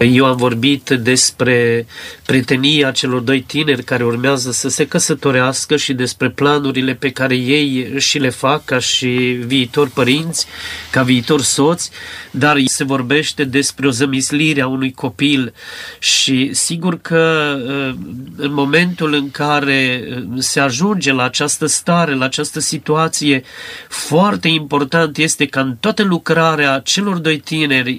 Eu am vorbit despre prietenia celor doi tineri care urmează să se căsătorească și despre planurile pe care ei și le fac ca și viitori părinți, ca viitori soți, dar se vorbește despre o zămislire a unui copil și sigur că în momentul în care se ajunge la această stare, la această situație, foarte important este ca în toată lucrarea celor doi tineri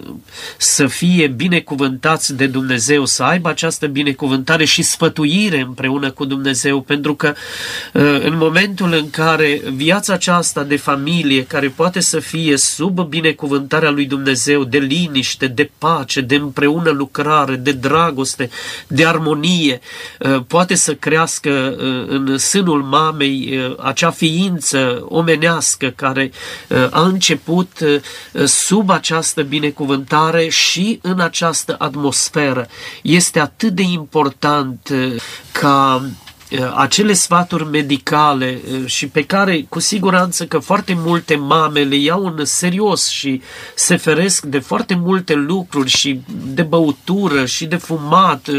să fie binecuvântați de Dumnezeu, să aibă această binecuvântare și sfătuire împreună cu Dumnezeu, pentru că în momentul în care viața aceasta de familie, care poate să fie sub binecuvântarea lui Dumnezeu, de liniște, de pace, de împreună lucrare, de dragoste, de armonie, poate să crească în sânul mamei acea ființă omenească care a început sub această binecuvântare și în această atmosferă. Este atât de important ca acele sfaturi medicale și pe care cu siguranță că foarte multe mame le iau în serios și se feresc de foarte multe lucruri și de băutură și de fumat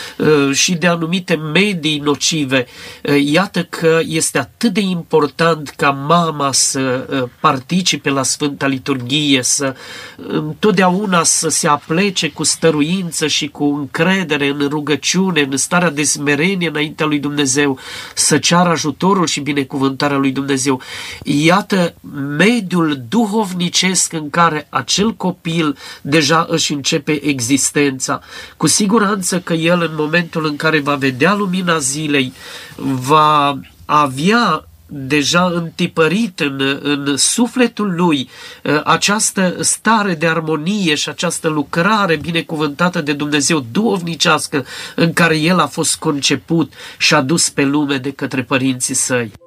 și de anumite medii nocive. Iată că este atât de important ca mama să participe la Sfânta Liturghie, să întotdeauna să se aplece cu stăruință și cu încredere în rugăciune, în starea de smerenie înaintea lui Dumnezeu, să ceară ajutorul și binecuvântarea lui Dumnezeu. Iată mediul duhovnicesc în care acel copil deja își începe existența. Cu siguranță că el, în momentul în care va vedea lumina zilei, va avea deja întipărit în sufletul lui această stare de armonie și această lucrare binecuvântată de Dumnezeu duhovnicească în care el a fost conceput și adus pe lume de către părinții săi.